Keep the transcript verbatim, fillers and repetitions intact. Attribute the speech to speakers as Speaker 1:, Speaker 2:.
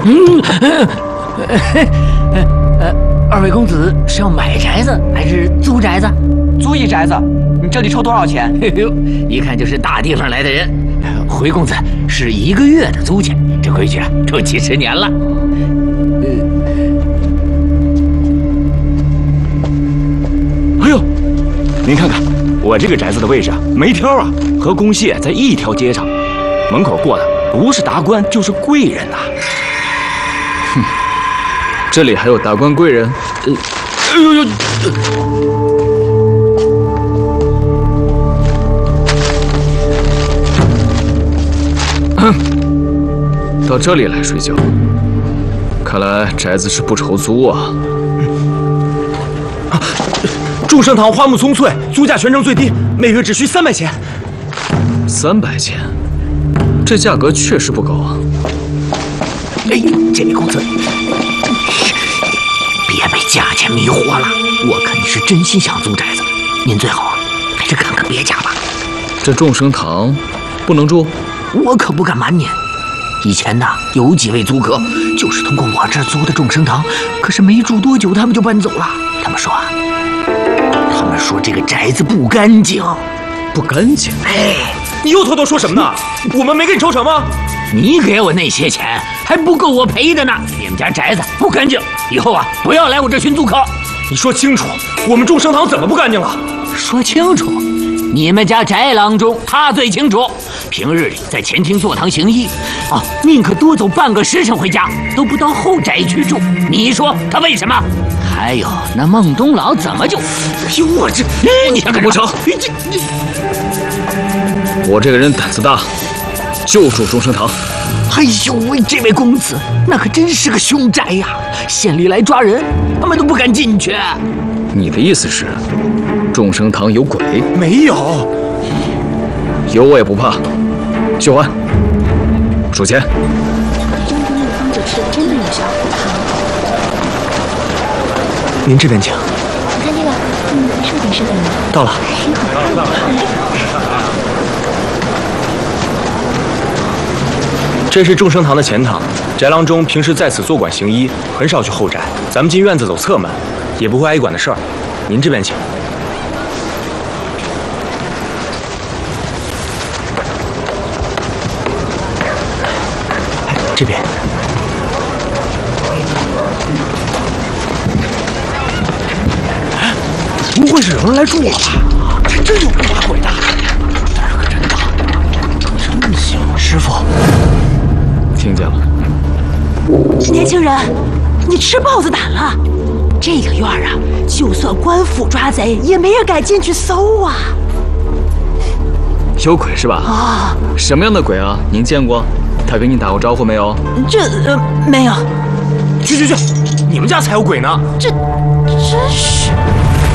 Speaker 1: 嗯，呃，二位公子是要买宅子还是租宅子？
Speaker 2: 租一宅子。你这里抽多少钱？
Speaker 1: 嘿呦，一看就是大地方来的人。回公子是一个月的租钱，这规矩啊，都几十年了。呃，
Speaker 3: 哎呦，您看看我这个宅子的位置啊，没挑啊，和公蟹在一条街上，门口过的不是达官就是贵人呐、啊。
Speaker 4: 哼，这里还有达官贵人？呃，哎呦呦！哼，到这里来睡觉，看来宅子是不愁租啊。
Speaker 3: 啊，众生堂花木葱翠，租价全城最低，每月只需三百钱。
Speaker 4: 三百钱，这价格确实不高啊。
Speaker 1: 哎，这位公子，别被价钱迷惑了。我看你是真心想租宅子，您最好还是看看别家吧。
Speaker 4: 这众生堂不能住？
Speaker 1: 我可不敢瞒您，以前呢有几位租客就是通过我这儿租的众生堂，可是没住多久他们就搬走了。他们说啊，他们说这个宅子不干净，
Speaker 4: 不干净。
Speaker 1: 哎，
Speaker 3: 你又偷偷说什么呢？我们没给你抽成吗？
Speaker 1: 你给我那些钱还不够我赔的呢。你们家宅子不干净，以后啊不要来我这寻租客。
Speaker 3: 你说清楚，我们众生堂怎么不干净了？
Speaker 1: 说清楚。你们家宅郎中他最清楚，平日里在前厅坐堂行医，啊，宁可多走半个时辰回家，都不到后宅去住。你说他为什么？还有那孟东老怎么就……
Speaker 3: 哎呦，我这……
Speaker 1: 你想干
Speaker 4: 不成？
Speaker 1: 这你……
Speaker 4: 我这个人胆子大，就住众生堂。
Speaker 1: 哎呦喂，这位公子，那可真是个凶宅呀！县里来抓人，他们都不敢进去。
Speaker 4: 你的意思是，众生堂有鬼？
Speaker 3: 没有，
Speaker 4: 有我也不怕。秀欢，数钱。
Speaker 5: 中毒有方者吃的真的有效。
Speaker 3: 您这边请。
Speaker 5: 你看这个，嗯，是不是挺适合你的？
Speaker 3: 到了。
Speaker 5: 到了，到了。
Speaker 3: 这是众生堂的前堂，宅郎中平时在此坐馆行医，很少去后宅。咱们进院子走侧门，也不会挨管的事儿。您这边请。这边。不会是有人来住了吧？这真有人抓鬼的，胆儿可真大，真行！师傅，
Speaker 4: 听见了？
Speaker 6: 年轻人，你吃豹子胆了？这个院儿啊，就算官府抓贼，也没人敢进去搜啊。
Speaker 4: 有鬼是吧？
Speaker 6: 啊，
Speaker 4: 什么样的鬼啊？您见过？他跟你打过招呼没有？
Speaker 6: 这呃没有。
Speaker 3: 去去去，你们家才有鬼呢！
Speaker 6: 这真是。